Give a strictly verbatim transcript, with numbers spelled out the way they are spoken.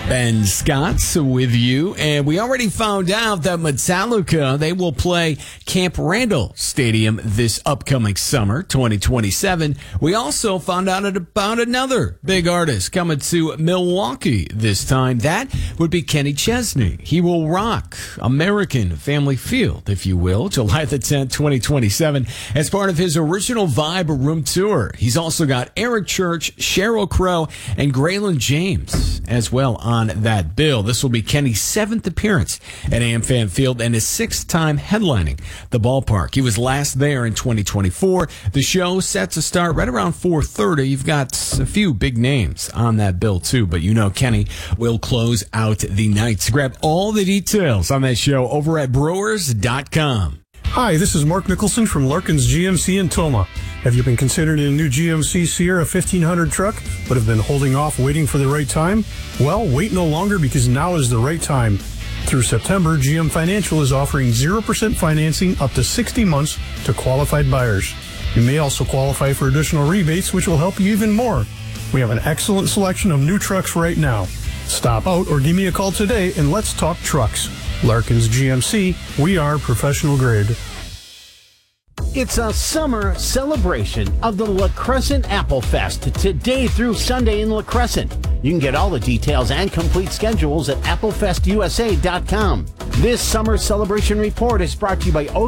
Ben Scott with you, and we already found out that Metallica, they will play Camp Randall Stadium this upcoming summer, twenty twenty-seven. We also found out about another big artist coming to Milwaukee this time. That would be Kenny Chesney. He will rock American Family Field, if you will, July the tenth, twenty twenty-seven, as part of his original Vibe Room Tour. He's also got Eric Church, Sheryl Crow, and Graylin James as well on that bill. This will be Kenny's seventh appearance at AmFam Field and his sixth time headlining the ballpark. He was last there in twenty twenty-four. The show set to start right around four thirty. You've got a few big names on that bill too, but you know Kenny will close out the night. Grab all the details on that show over at brewers dot com. Hi, this is Mark Nicholson from Larkin's G M C in Toma. Have you been considering a new G M C Sierra fifteen hundred truck, but have been holding off waiting for the right time? Well, wait no longer, because now is the right time. Through September, G M Financial is offering zero percent financing up to sixty months to qualified buyers. You may also qualify for additional rebates, which will help you even more. We have an excellent selection of new trucks right now. Stop out or give me a call today and let's talk trucks. Larkin's G M C, we are professional grade. It's a summer celebration of the La Crescent Apple Fest today through Sunday in La Crescent. You can get all the details and complete schedules at apple fest u s a dot com. This summer celebration report is brought to you by